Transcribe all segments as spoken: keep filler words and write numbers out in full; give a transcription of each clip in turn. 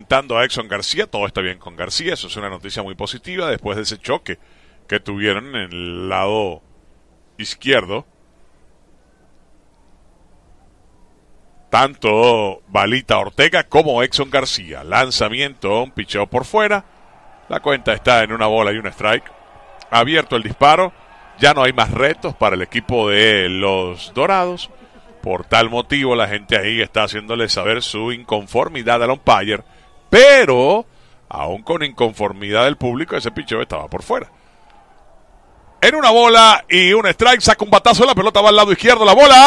levantando a Exxon García. Todo está bien con García, eso es una noticia muy positiva después de ese choque que tuvieron en el lado izquierdo. Tanto Balita Ortega como Exxon García. Lanzamiento, un picheo por fuera. La cuenta está en una bola y un strike. Abierto el disparo. Ya no hay más retos para el equipo de los Dorados. Por tal motivo, la gente ahí está haciéndole saber su inconformidad al umpire. Pero, aún con inconformidad del público, ese picheo estaba por fuera. En una bola y un strike, saca un batazo, la pelota va al lado izquierdo, la bola.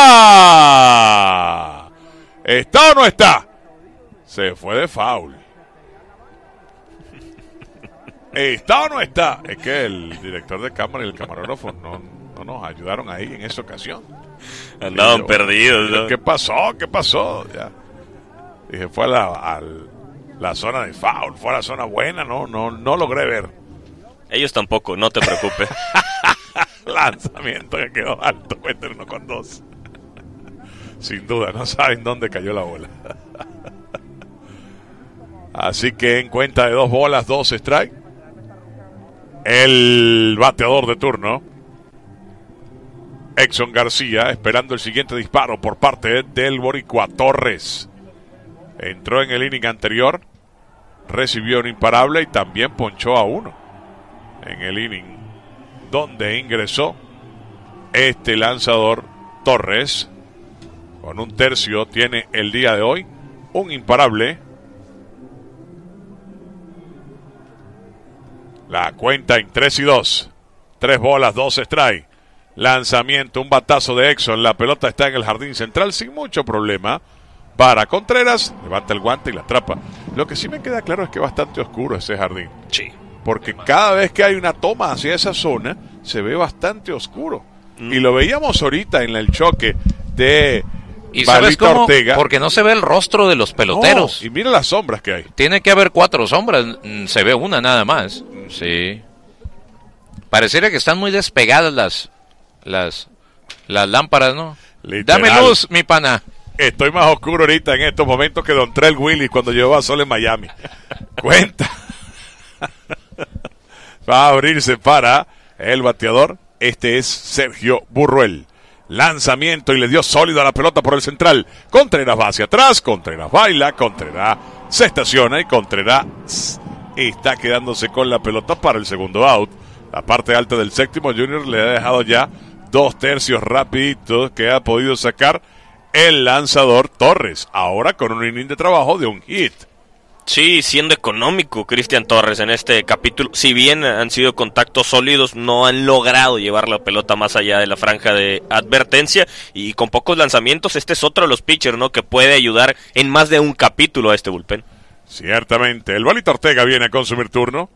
¡Ah! ¿Está o no está? Se fue de foul. ¿Está o no está? Es que el director de cámara y el camarógrafo no, no nos ayudaron ahí en esa ocasión. Andaban perdidos, ¿no? ¿Qué pasó? ¿Qué pasó? Ya. Dije, fue a la, a la zona de foul, fue a la zona buena, no, no, no logré ver. Ellos tampoco, no te preocupes. Lanzamiento que quedó alto, cuenta uno con dos. Sin duda, no saben dónde cayó la bola. Así que en cuenta de dos bolas, dos strike. El bateador de turno, Exxon García, esperando el siguiente disparo por parte del boricua Torres. Entró en el inning anterior, recibió un imparable y también ponchó a uno. En el inning donde ingresó este lanzador Torres, con un tercio tiene el día de hoy un imparable. La cuenta en tres y dos. Tres bolas, dos strike. Lanzamiento, un batazo de Exxon. La pelota está en el jardín central sin mucho problema para Contreras. Levanta el guante y la atrapa. Lo que sí me queda claro es que es bastante oscuro ese jardín. Sí. Porque cada vez que hay una toma hacia esa zona, se ve bastante oscuro. Mm. Y lo veíamos ahorita en el choque de ¿Y sabes Balita cómo? Ortega. Porque no se ve el rostro de los peloteros. No, y mira las sombras que hay. Tiene que haber cuatro sombras, se ve una nada más. Sí. Pareciera que están muy despegadas las las las lámparas, ¿no? Literal. Dame luz, mi pana. Estoy más oscuro ahorita en estos momentos que Don Trell Willis cuando llevaba sol en Miami. Cuenta. Va a abrirse para el bateador. Este es Sergio Burruel. Lanzamiento y le dio sólido a la pelota por el central. Contreras va hacia atrás, Contreras baila, Contreras se estaciona y Contreras está quedándose con la pelota para el segundo out. La parte alta del séptimo, Junior le ha dejado ya dos tercios rapiditos que ha podido sacar el lanzador Torres. Ahora con un inning de trabajo de un hit. Sí, siendo económico Cristian Torres en este capítulo. Si bien han sido contactos sólidos, no han logrado llevar la pelota más allá de la franja de advertencia. Y con pocos lanzamientos, este es otro de los pitchers, ¿no?, que puede ayudar en más de un capítulo a este bullpen. Ciertamente. El Balita Ortega viene a consumir turno.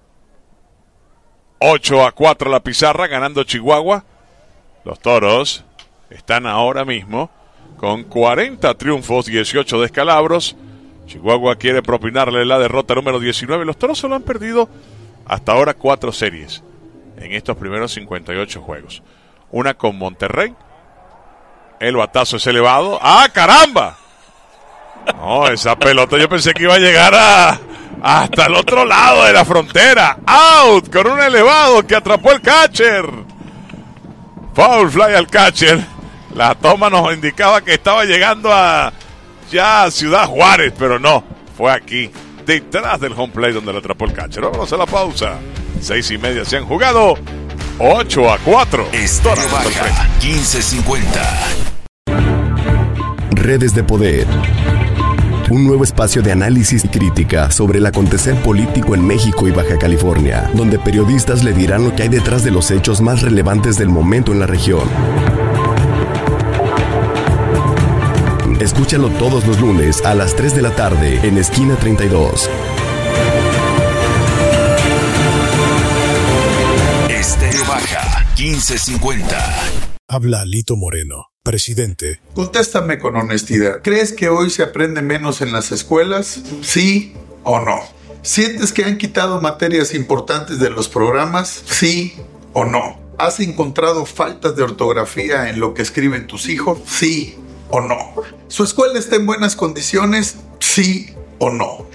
ocho a cuatro la pizarra, ganando Chihuahua. Los Toros están ahora mismo con cuarenta triunfos, dieciocho descalabros. Chihuahua quiere propinarle la derrota número diecinueve. Los Toros solo han perdido hasta ahora cuatro series en estos primeros cincuenta y ocho juegos. Una con Monterrey. El batazo es elevado. ¡Ah, caramba! No, esa pelota yo pensé que iba a llegar a, hasta el otro lado de la frontera. Out con un elevado que atrapó el catcher. Foul fly al catcher. La toma nos indicaba que estaba llegando a ya Ciudad Juárez, pero no, fue aquí, detrás del home plate donde lo atrapó el catcher. Vámonos a la pausa. Seis y media se han jugado. Ocho a cuatro. Estéreo Baja quince cincuenta. Redes de Poder. Un nuevo espacio de análisis y crítica sobre el acontecer político en México y Baja California, donde periodistas le dirán lo que hay detrás de los hechos más relevantes del momento en la región. Escúchalo todos los lunes a las tres de la tarde en Esquina treinta y dos. Estéreo Baja quince cincuenta. Habla Lito Moreno, presidente. Contéstame con honestidad. ¿Crees que hoy se aprende menos en las escuelas? ¿Sí o no? ¿Sientes que han quitado materias importantes de los programas? ¿Sí o no? ¿Has encontrado faltas de ortografía en lo que escriben tus hijos? ¿Sí o no? ¿Su escuela está en buenas condiciones? ¿Sí o no?